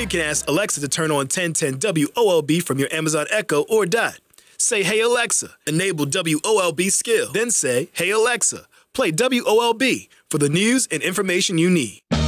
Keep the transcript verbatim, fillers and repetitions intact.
can ask Alexa to turn on ten ten W O L B from your Amazon Echo or Dot. Say, hey Alexa, enable W O L B skill. Then say, hey Alexa, play W O L B for the news and information you need.